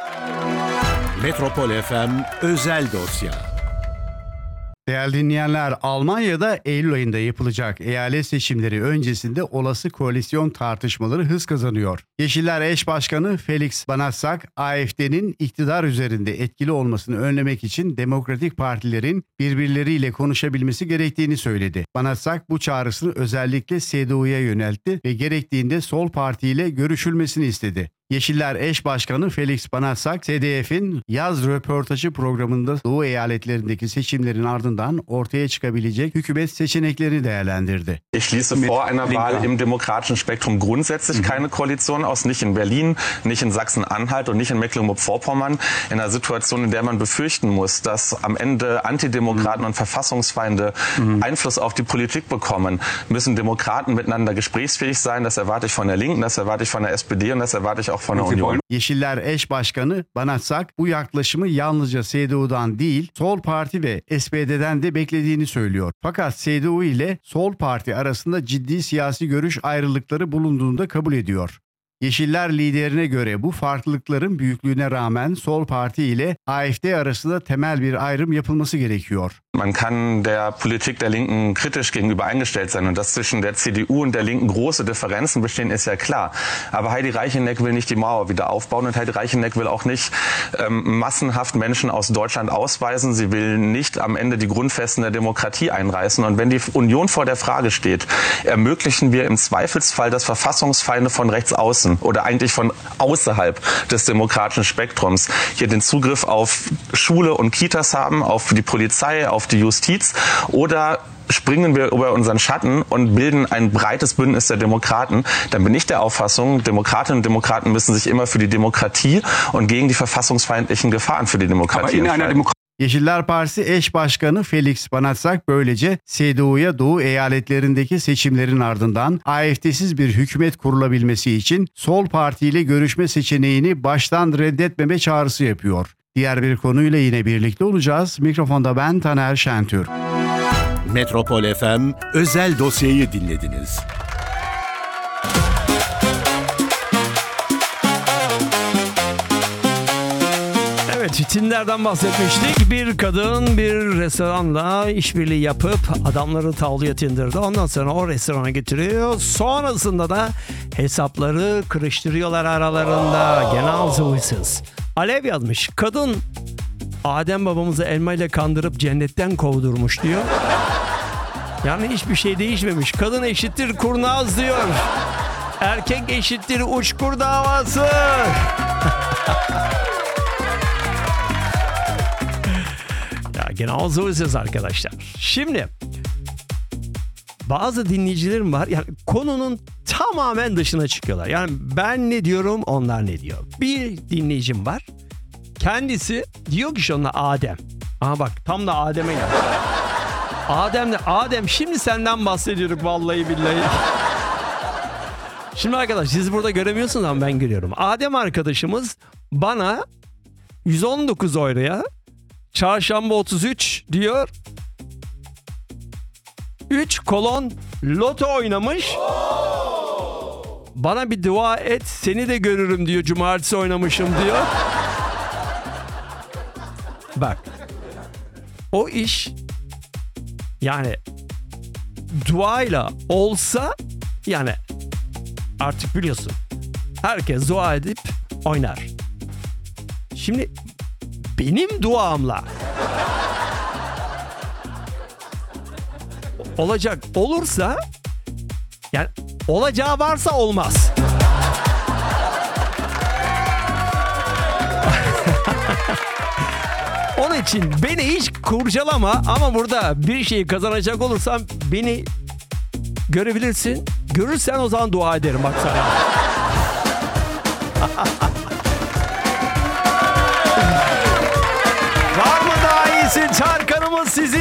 Metropol FM özel dosya. Değerli dinleyenler, Almanya'da Eylül ayında yapılacak eyalet seçimleri öncesinde olası koalisyon tartışmaları hız kazanıyor. Yeşiller eş başkanı Felix Banatsak, AfD'nin iktidar üzerinde etkili olmasını önlemek için demokratik partilerin birbirleriyle konuşabilmesi gerektiğini söyledi. Banatsak bu çağrısını özellikle CDU'ya yöneltti ve gerektiğinde Sol Parti ile görüşülmesini istedi. Yeşiller eş başkanı Felix Banatsak, SDF'in yaz röportajı programında Doğu eyaletlerindeki seçimlerin ardından ortaya çıkabilecek hükümet seçeneklerini değerlendirdi. Ich schließe vor einer Wahl im demokratischen Spektrum grundsätzlich keine Koalition aus, nicht in Berlin, nicht in Sachsen-Anhalt und nicht in Mecklenburg-Vorpommern, in einer Situation, in der man befürchten muss, dass am Ende Antidemokraten und Verfassungsfeinde Einfluss auf die Politik bekommen, müssen Demokraten miteinander gesprächsfähig sein. Das erwarte ich von der Linken, das erwarte ich von der SPD und das erwarte ich auch von der Union. Yeşiller eş başkanı Banatsak bu yaklaşımı yalnızca CDU'dan değil, Sol Parti ve SPD'den de beklediğini söylüyor. Fakat CDU ile Sol Parti arasında ciddi siyasi görüş ayrılıkları bulunduğunu da kabul ediyor. Yeşiller liderine göre bu farklılıkların büyüklüğüne rağmen Sol Parti ile AfD arasında temel bir ayrım yapılması gerekiyor. Man kann der Politik der Linken kritisch gegenüber eingestellt sein und dass zwischen der CDU und der Linken große Differenzen bestehen, ist ja klar. Aber Heidi Reicheneck will nicht die Mauer wieder aufbauen und Heidi Reicheneck will auch nicht massenhaft Menschen aus Deutschland ausweisen. Sie will nicht am Ende die Grundfesten der Demokratie einreißen. Und wenn die Union vor der Frage steht, ermöglichen wir im Zweifelsfall, dass Verfassungsfeinde von rechts außen oder eigentlich von außerhalb des demokratischen Spektrums hier den Zugriff auf Schule und Kitas haben, auf die Polizei, auf die Justiz, oder springen wir über unseren Schatten und bilden ein breites Bündnis der Demokraten, dann bin ich der Auffassung, Demokratinnen und Demokraten müssen sich immer für die Demokratie und gegen die verfassungsfeindlichen Gefahren für die Demokratie entscheiden. Yeşiller Partisi eş başkanı Felix Banatsak böylece CDU'ya Doğu eyaletlerindeki seçimlerin ardından AfD'siz bir hükümet kurulabilmesi için Sol Parti ile görüşme seçeneğini baştan reddetmeme çağrısı yapıyor. Diğer bir konuyla yine birlikte olacağız. Mikrofonda ben Taner Şentür. Metropol FM özel dosyayı dinlediniz. Evet, Tinder'den bahsetmiştik. Bir kadın bir restoranla işbirliği yapıp adamları tavlıyor Tinder'da. Ondan sonra o restorana getiriyor. Sonrasında da hesapları kırıştırıyorlar aralarında. Genel huysuz. Alev yazmış. Kadın Adem babamızı elmayla kandırıp cennetten kovdurmuş diyor. Yani hiçbir şey değişmemiş. Kadın eşittir kurnaz diyor. Erkek eşittir uçkur davası. Ya genel huysuz arkadaşlar. Şimdi bazı dinleyicilerim var. Yani konunun tamamen dışına çıkıyorlar. Yani ben ne diyorum, onlar ne diyor. Bir dinleyicim var. Kendisi diyor ki şuna Adem. Aha bak tam da Adem'e geldi. Adem şimdi senden bahsediyorum vallahi billahi. Şimdi arkadaş siz burada göremiyorsunuz ama ben görüyorum. Adem arkadaşımız bana 119 euroya çarşamba 33 diyor. 3 kolon loto oynamış. Bana bir dua et seni de görürüm diyor. Cumartesi oynamışım diyor. Bak. O iş yani duayla olsa yani artık biliyorsun. Herkes dua edip oynar. Şimdi benim duamla olacak olursa yani olacağı varsa olmaz. Onun için beni hiç kurcalama ama burada bir şeyi kazanacak olursam beni görebilirsin. Görürsen o zaman dua ederim bak sana. Var mı daha iyisi? Çarkanımız sizi